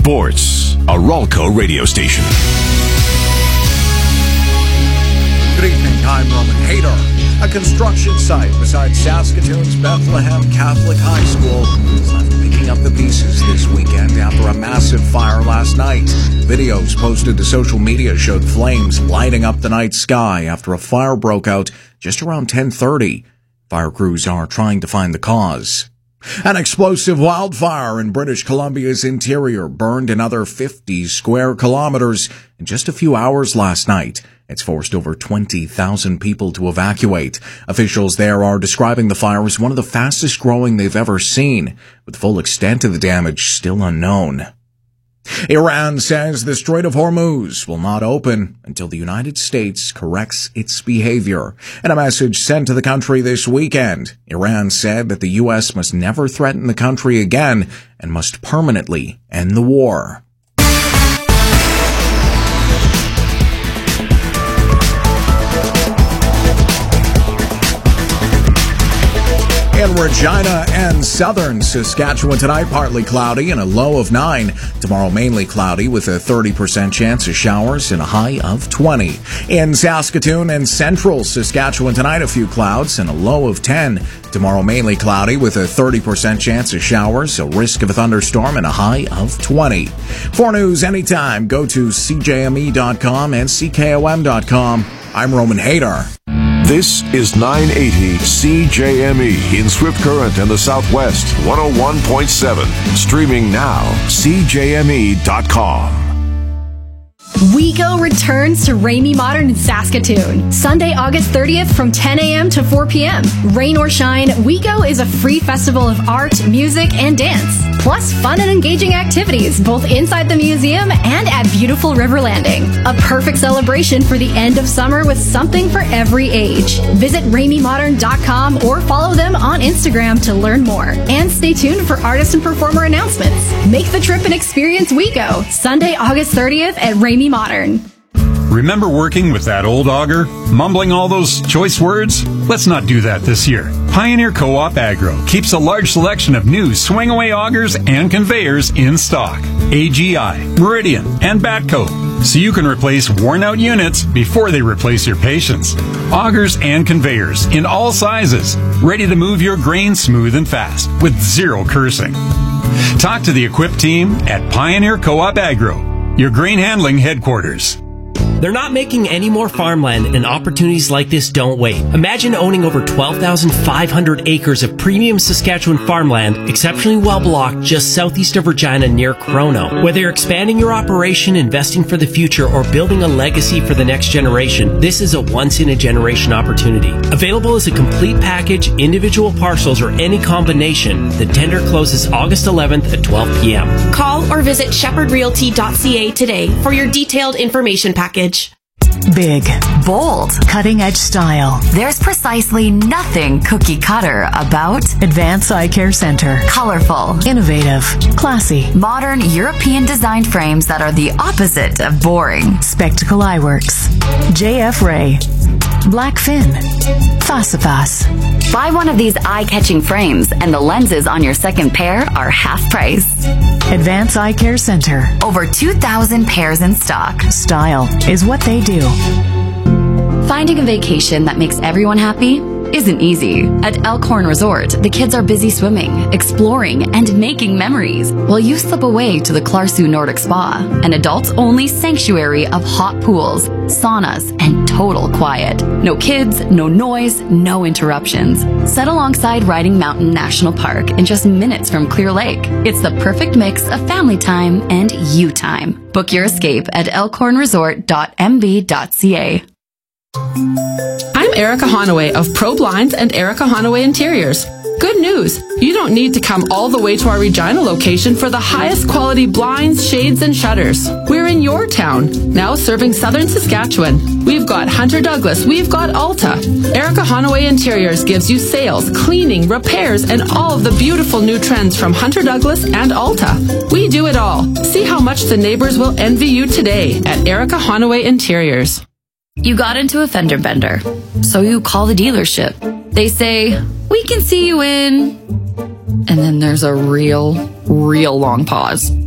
Sports, a Ralco radio station. Good evening, I'm Roman Hayter. A construction site beside Saskatoon's Bethlehem Catholic High School is left picking up the pieces this weekend after a massive fire last night. Videos posted to social media showed flames lighting up the night sky after a fire broke out just around 10:30. Fire crews are trying to find the cause. An explosive wildfire in British Columbia's interior burned another 50 square kilometers in just a few hours last night. It's forced over 20,000 people to evacuate. Officials there are describing the fire as one of the fastest growing they've ever seen, with the full extent of the damage still unknown. Iran says the Strait of Hormuz will not open until the United States corrects its behavior. In a message sent to the country this weekend, Iran said that the U.S. must never threaten the country again and must permanently end the war. In Regina and southern Saskatchewan tonight, partly cloudy and a low of 9. Tomorrow, mainly cloudy with a 30% chance of showers and a high of 20. In Saskatoon and central Saskatchewan tonight, a few clouds and a low of 10. Tomorrow, mainly cloudy with a 30% chance of showers, a risk of a thunderstorm, and a high of 20. For news anytime, go to CJME.com and CKOM.com. I'm Roman Hayter. This is 980 CJME in Swift Current and the Southwest, 101.7. Streaming now, CJME.com. WeGo returns to Ramey Modern in Saskatoon. Sunday, August 30th from 10 a.m. to 4 p.m. Rain or shine, WeGo is a free festival of art, music, and dance. Plus fun and engaging activities both inside the museum and at beautiful River Landing. A perfect celebration for the end of summer with something for every age. Visit RameyModern.com or follow them on Instagram to learn more. And stay tuned for artist and performer announcements. Make the trip and experience WeGo. Sunday, August 30th at Ramey Modern. Remember working with that old auger? Mumbling all those choice words? Let's not do that this year. Pioneer Co-op Agro keeps a large selection of new swing-away augers and conveyors in stock. AGI, Meridian, and Batco. So you can replace worn-out units before they replace your patience. Augers and conveyors in all sizes, ready to move your grain smooth and fast with zero cursing. Talk to the equipped team at Pioneer Co-op Agro, your grain handling headquarters. They're not making any more farmland, and opportunities like this don't wait. Imagine owning over 12,500 acres of premium Saskatchewan farmland, exceptionally well blocked just southeast of Regina near Crono. Whether you're expanding your operation, investing for the future, or building a legacy for the next generation, this is a once-in-a-generation opportunity. Available as a complete package, individual parcels, or any combination, the tender closes August 11th at 12 p.m. Call or visit shepherdrealty.ca today for your detailed information package. Big, bold, cutting-edge style. There's precisely nothing cookie-cutter about Advance Eye Care Center. Colorful, innovative, classy, modern European-designed frames that are the opposite of boring. Spectacle Eyeworks, JF Ray, Blackfin, Facipas. Buy one of these eye-catching frames and the lenses on your second pair are half price. Advance Eye Care Center. Over 2,000 pairs in stock. Style is what they do. Finding a vacation that makes everyone happy isn't easy. At Elkhorn Resort, the kids are busy swimming, exploring, and making memories, while you slip away to the Clarsu Nordic Spa, an adults-only sanctuary of hot pools, saunas, and total quiet. No kids, no noise, no interruptions. Set alongside Riding Mountain National Park in just minutes from Clear Lake. It's the perfect mix of family time and you time. Book your escape at elkhornresort.mb.ca. I'm Erica Honaway of Pro Blinds and Erica Honaway Interiors. Good news! You don't need to come all the way to our Regina location for the highest quality blinds, shades, and shutters. We're in your town, now serving southern Saskatchewan. We've got Hunter Douglas, we've got Alta. Erica Honaway Interiors gives you sales, cleaning, repairs, and all of the beautiful new trends from Hunter Douglas and Alta. We do it all. See how much the neighbors will envy you today at Erica Honaway Interiors. You got into a fender bender, so you call the dealership. They say, "We can see you in..." And then there's a real long pause.